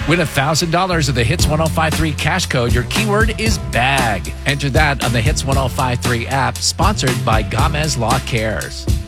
Win $1,000 of the Hits 1053 cash code. Your keyword is bag. Enter that on the Hits 1053 app, sponsored by Gamez Law Cares.